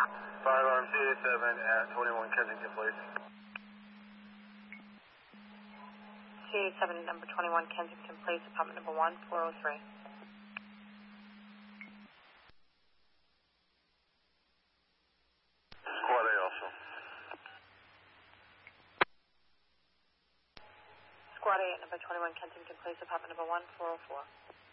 Fire alarm CA7 at 21 Kensington Place. CA7 number 21 Kensington Place, apartment number 1403. Squad A also. Squad A at number 21 Kensington Place, apartment number 1404.